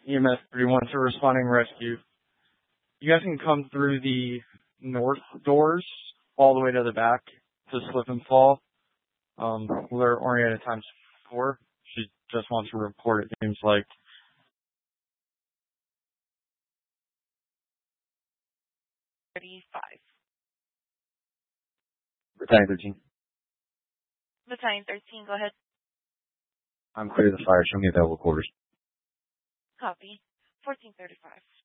EMS 31 to responding rescue. You guys can come through the north doors all the way to the back to slip and fall. We're oriented times 4. She just wants to report, it seems like. 35. Battalion 13. Battalion 13, go ahead. I'm clear of the fire. Show me available quarters. Copy. 1435.